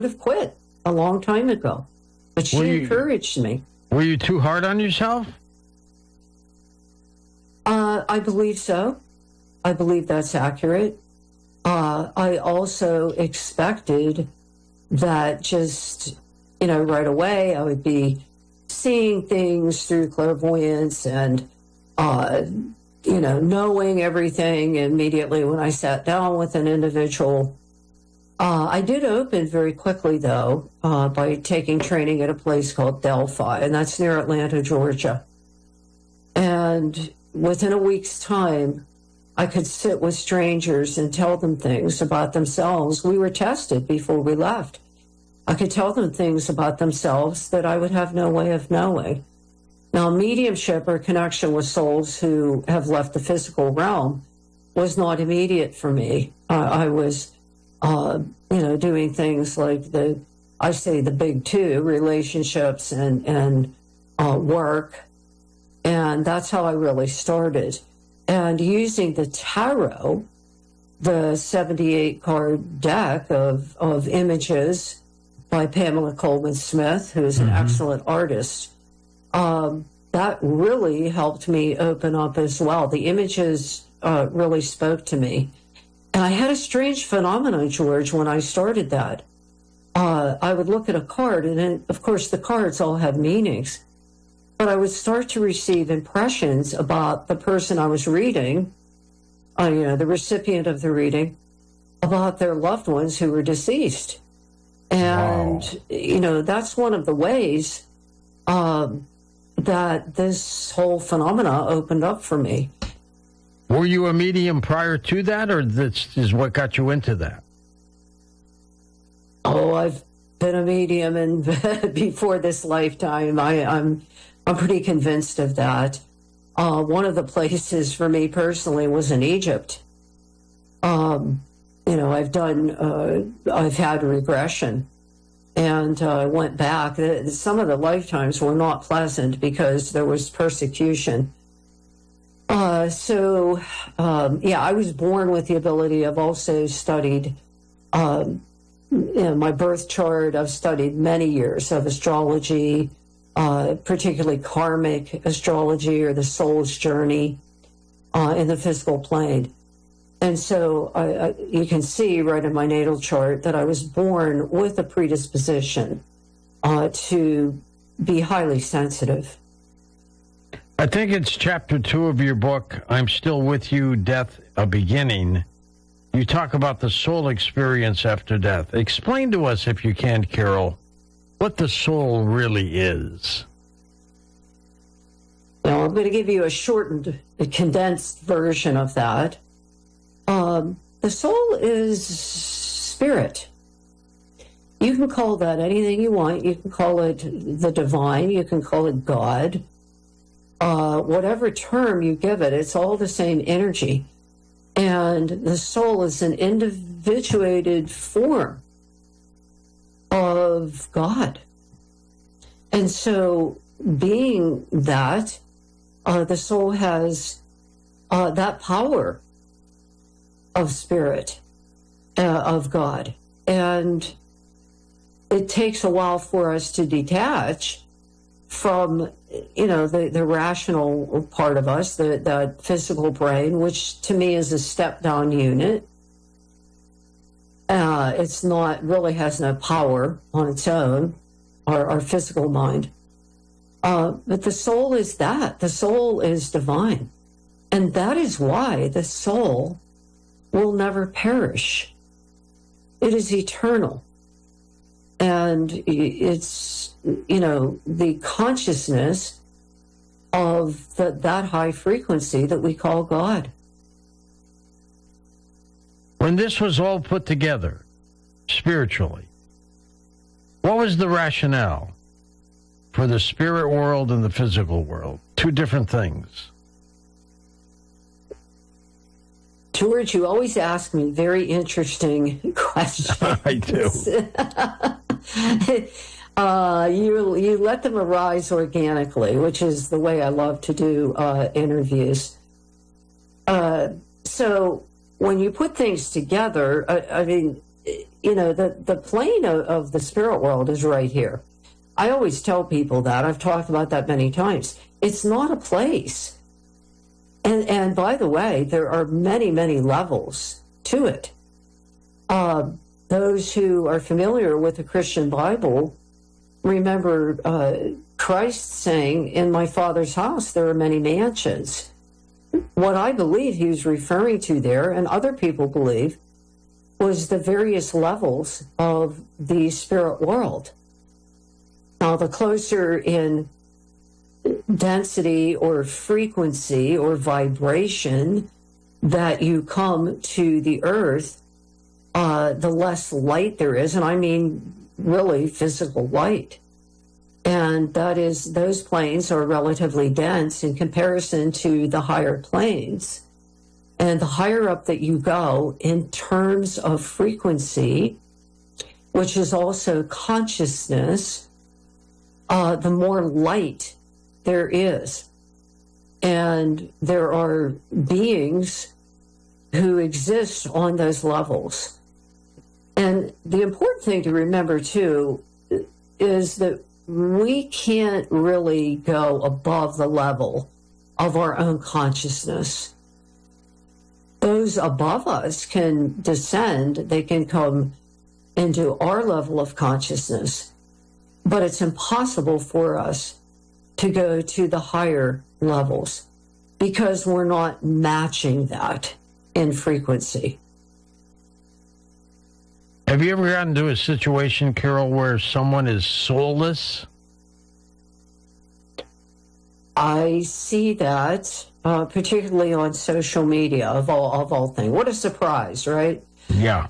have quit a long time ago. But she encouraged me. Were you too hard on yourself? I believe so. I believe that's accurate. I also expected that just, right away I would be seeing things through clairvoyance and, knowing everything immediately when I sat down with an individual. I did open very quickly, though, by taking training at a place called Delphi, and that's near Atlanta, Georgia. And within a week's time, I could sit with strangers and tell them things about themselves. We were tested before we left. I could tell them things about themselves that I would have no way of knowing. Now, mediumship or connection with souls who have left the physical realm was not immediate for me. I was, doing things like the big two, relationships and work. And that's how I really started. And using the tarot, the 78 card deck of images by Pamela Coleman Smith, who's an excellent artist, that really helped me open up as well. The images really spoke to me. And I had a strange phenomenon, George, when I started that. I would look at a card, and then, of course, the cards all have meanings. But I would start to receive impressions about the person I was reading, the recipient of the reading, about their loved ones who were deceased. And, that's one of the ways that this whole phenomena opened up for me. Were you a medium prior to that, or this is what got you into that? Oh, I've been a medium and before this lifetime. I'm pretty convinced of that. One of the places for me personally was in Egypt. I've had regression, and I went back. Some of the lifetimes were not pleasant because there was persecution. I was born with the ability. I've also studied my birth chart. I've studied many years of astrology, particularly karmic astrology or the soul's journey in the physical plane. And so you can see right in my natal chart that I was born with a predisposition to be highly sensitive. I think it's chapter 2 of your book, I'm Still With You, Death, a Beginning. You talk about the soul experience after death. Explain to us, if you can, Carol, what the soul really is. Now, I'm going to give you a shortened, a condensed version of that. The soul is spirit. You can call that anything you want. You can call it the divine. You can call it God. Whatever term you give it, it's all the same energy. And the soul is an individuated form of God. And so being that, the soul has that power of spirit, of God. And it takes a while for us to detach from, the rational part of us, the physical brain, which to me is a step-down unit. It's not, really has no power on its own, our physical mind. But the soul is that. The soul is divine. And that is why the soul will never perish. It is eternal. And it's, the consciousness of that high frequency that we call God. When this was all put together, spiritually, what was the rationale for the spirit world and the physical world? Two different things. George, you always ask me very interesting questions. I do. You let them arise organically, which is the way I love to do interviews. So when you put things together, the plane of the spirit world is right here. I always tell people that. I've talked about that many times. It's not a place. And by the way, there are many, many levels to it. Those who are familiar with the Christian Bible remember Christ saying, "In my Father's house there are many mansions." What I believe he was referring to there, and other people believe, was the various levels of the spirit world. Now, the closer in density or frequency or vibration that you come to the earth, the less light there is, and I mean really physical light. And that is, those planes are relatively dense in comparison to the higher planes. And the higher up that you go in terms of frequency, which is also consciousness, the more light there is. And there are beings who exist on those levels. And the important thing to remember, too, is that we can't really go above the level of our own consciousness. Those above us can descend, they can come into our level of consciousness, but it's impossible for us to go to the higher levels because we're not matching that in frequency. Have you ever gotten into a situation, Carol, where someone is soulless? I see that, particularly on social media, of all things. What a surprise, right? Yeah.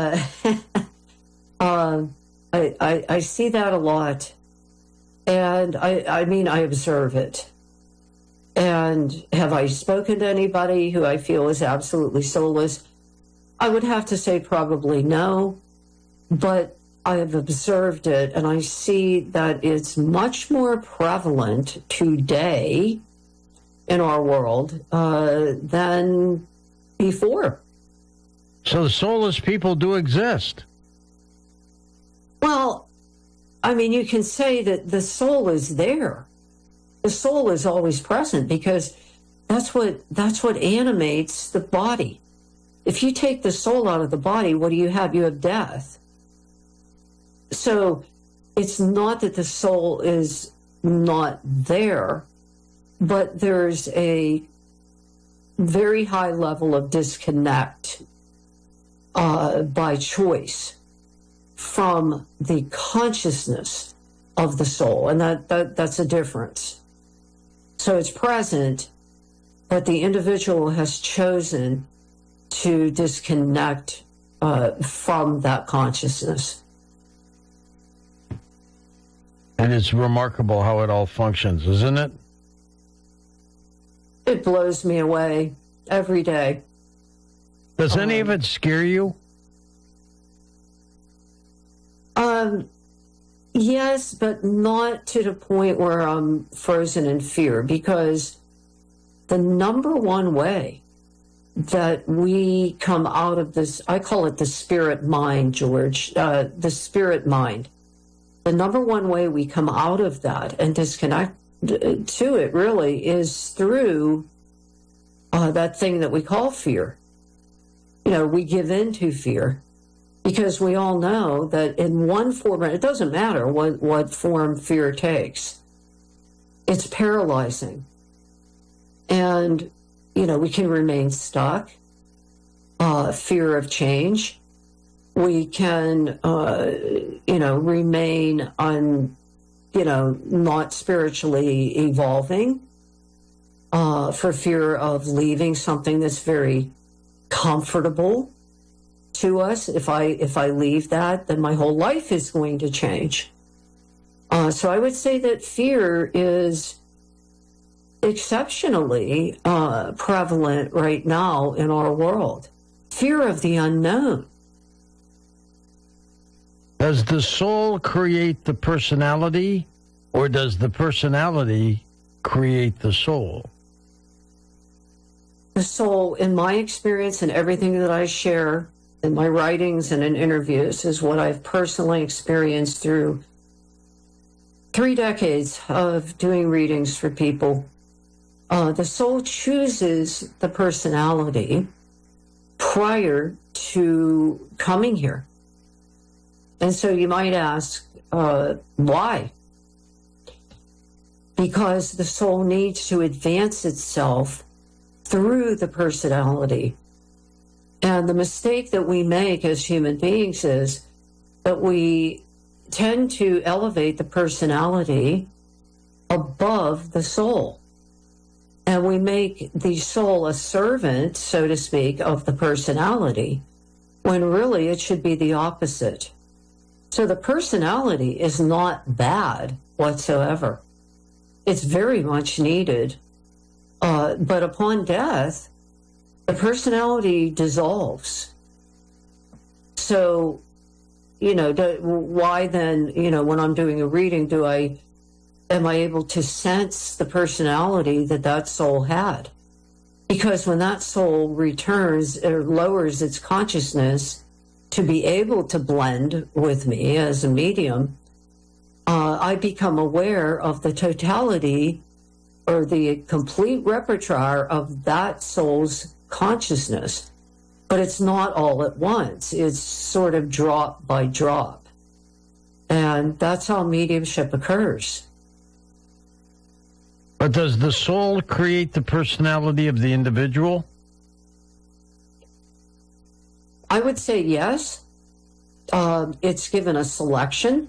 I see that a lot, and I mean, I observe it. And have I spoken to anybody who I feel is absolutely soulless? I would have to say probably no, but I have observed it, and I see that it's much more prevalent today in our world than before. So the soulless people do exist. Well, I mean, you can say that the soul is there. The soul is always present because that's what animates the body. If you take the soul out of the body, what do you have? You have death. So it's not that the soul is not there, but there's a very high level of disconnect by choice from the consciousness of the soul, and that's a difference. So it's present, but the individual has chosen to disconnect from that consciousness. And it's remarkable how it all functions, isn't it? It blows me away every day. Does any of it scare you? Yes, but not to the point where I'm frozen in fear, because the number one way that we come out of this, I call it the spirit mind, George, the spirit mind. The number one way we come out of that and disconnect to it really is through that thing that we call fear. We give in to fear because we all know that in one form, it doesn't matter what form fear takes. It's paralyzing. And, we can remain stuck, fear of change. We can, remain not spiritually evolving for fear of leaving something that's very comfortable to us. If I leave that, then my whole life is going to change. So I would say that fear is exceptionally prevalent right now in our world. Fear of the unknown. Does the soul create the personality, or does the personality create the soul? The soul, in my experience and everything that I share, in my writings and in interviews is what I've personally experienced through 3 decades of doing readings for people. The soul chooses the personality prior to coming here. And so you might ask, why? Because the soul needs to advance itself through the personality. And the mistake that we make as human beings is that we tend to elevate the personality above the soul. And we make the soul a servant, so to speak, of the personality, when really it should be the opposite. So the personality is not bad whatsoever. It's very much needed. But upon death, the personality dissolves. So, why then, when I'm doing a reading, am I able to sense the personality that soul had? Because when that soul returns or lowers its consciousness to be able to blend with me as a medium, I become aware of the totality or the complete repertoire of that soul's consciousness. But it's not all at once. It's sort of drop by drop. And that's how mediumship occurs. But does the soul create the personality of the individual? I would say yes. It's given a selection.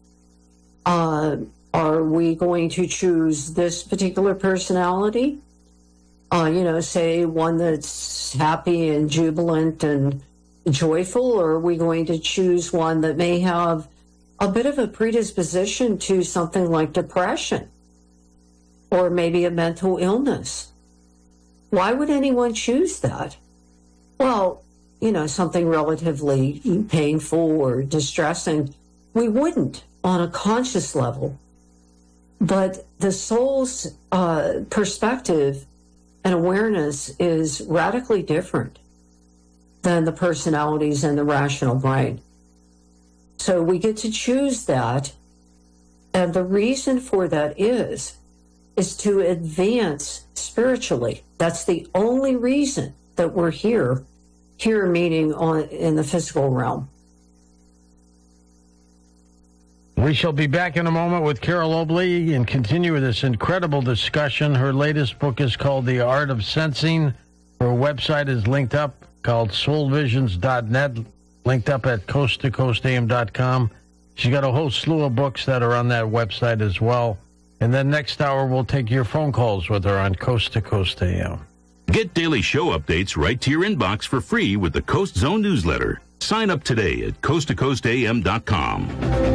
Are we going to choose this particular personality? Say one that's happy and jubilant and joyful, or are we going to choose one that may have a bit of a predisposition to something like depression or maybe a mental illness? Why would anyone choose that? Well, something relatively painful or distressing, we wouldn't on a conscious level. But the soul's perspective and awareness is radically different than the personalities and the rational brain. So we get to choose that. And the reason for that is to advance spiritually. That's the only reason that we're here meaning in the physical realm. We shall be back in a moment with Carol Obley and continue this incredible discussion. Her latest book is called The Art of Sensing. Her website is linked up, called soulvisions.net, linked up at coasttocoastam.com. She's got a whole slew of books that are on that website as well. And then next hour, we'll take your phone calls with her on Coast to Coast AM. Get daily show updates right to your inbox for free with the Coast Zone newsletter. Sign up today at coasttocoastam.com.